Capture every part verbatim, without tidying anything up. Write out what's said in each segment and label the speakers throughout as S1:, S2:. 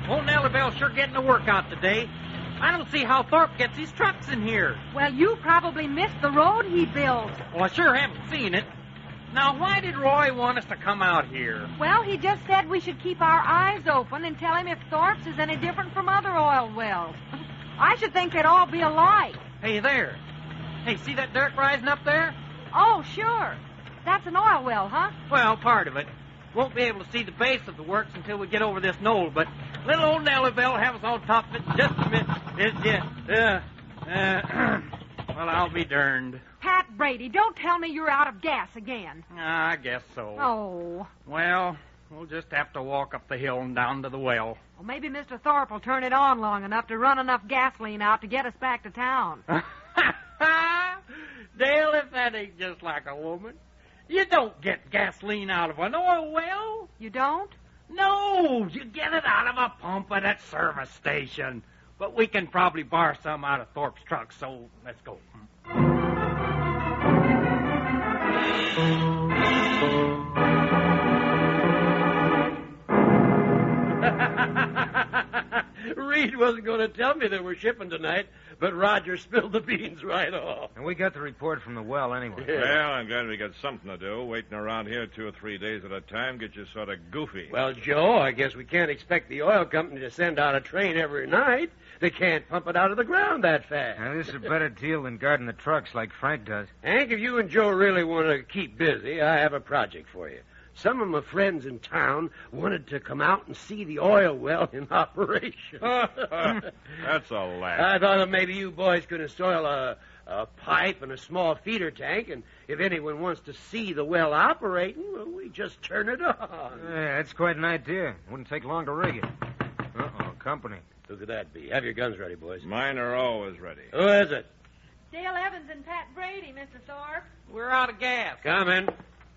S1: Old Nellie Bell's sure getting the work out today. I don't see how Thorpe gets his trucks in here.
S2: Well, you probably missed the road he built.
S1: Well, I sure haven't seen it. Now, why did Roy want us to come out here?
S2: Well, he just said we should keep our eyes open and tell him if Thorpe's is any different from other oil wells. I should think they'd all be alike.
S1: Hey, there. Hey, see that dirt rising up there?
S2: Oh, sure. That's an oil well, huh?
S1: Well, part of it. Won't be able to see the base of the works until we get over this knoll, but little old Nellie Bell will have us on top of it in just a minute. It's just, uh, uh, well, I'll be darned.
S2: Pat Brady, don't tell me you're out of gas again.
S1: I guess so.
S2: Oh.
S1: Well, we'll just have to walk up the hill and down to the well.
S2: Well, maybe Mister Thorpe will turn it on long enough to run enough gasoline out to get us back to town.
S1: Dale, if that ain't just like a woman. You don't get gasoline out of an oil well.
S2: You don't?
S1: No, you get it out of a pump at a service station. But we can probably borrow some out of Thorpe's truck, so let's go.
S3: Reed wasn't going to tell me that we're shipping tonight, but Roger spilled the beans right off.
S4: And we got the report from the well anyway.
S3: Yeah.
S5: Well, I'm glad we got something to do. Waiting around here two or three days at a time gets you sort of goofy.
S3: Well, Joe, I guess we can't expect the oil company to send out a train every night. They can't pump it out of the ground that fast.
S4: Now, this is a better deal than guarding the trucks like Frank does.
S3: Hank, if you and Joe really want to keep busy, I have a project for you. Some of my friends in town wanted to come out and see the oil well in operation.
S5: That's a laugh.
S3: I thought that maybe you boys could install a, a pipe and a small feeder tank, and if anyone wants to see the well operating, well, we just turn it on.
S4: Yeah, that's quite an idea. Wouldn't take long to rig it. Uh-oh, company.
S3: Who could that be? Have your guns ready, boys.
S5: Mine are always ready.
S3: Who is it?
S2: Dale Evans and Pat Brady, Mister Thorpe.
S1: We're out of gas.
S3: Coming.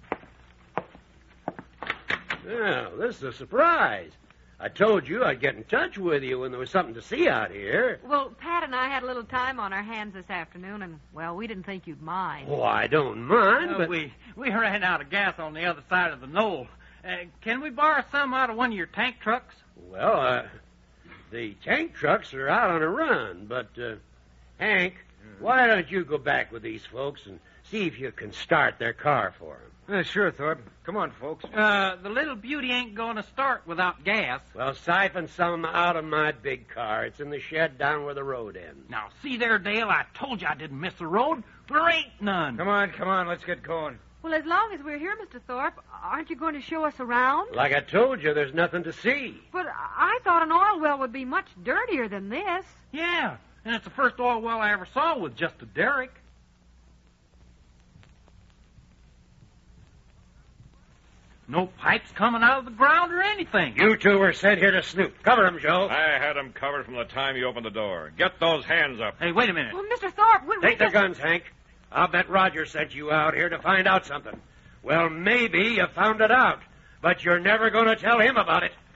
S3: Well, this is a surprise. I told you I'd get in touch with you when there was something to see out here.
S2: Well, Pat and I had a little time on our hands this afternoon, and, well, we didn't think you'd mind.
S3: Oh, I don't mind,
S1: Uh,
S3: but...
S1: we, we ran out of gas on the other side of the knoll. Uh, can we borrow some out of one of your tank trucks?
S3: Well, uh, the tank trucks are out on a run, but, uh, Hank, why don't you go back with these folks and see if you can start their car for them?
S4: Uh, sure, Thorpe. Come on, folks.
S1: Uh, the little beauty ain't going to start without gas.
S3: Well, siphon some out of my big car. It's in the shed down where the road ends.
S1: Now, see there, Dale, I told you I didn't miss the road. There ain't none.
S4: Come on, come on. Let's get going.
S2: Well, as long as we're here, Mister Thorpe, aren't you going to show us around?
S3: Like I told you, there's nothing to see.
S2: But I thought an oil well would be much dirtier than this.
S1: Yeah, and it's the first oil well I ever saw with just a derrick. No pipes coming out of the ground or anything.
S3: You two were sent here to snoop. Cover them, Joe.
S5: I had them covered from the time you opened the door. Get those hands up.
S1: Hey, wait a minute.
S2: Well, Mister Thorpe, we, we
S3: Take their
S2: just...
S3: guns, Hank. I'll bet Roger sent you out here to find out something. Well, maybe you found it out, but you're never going to tell him about it.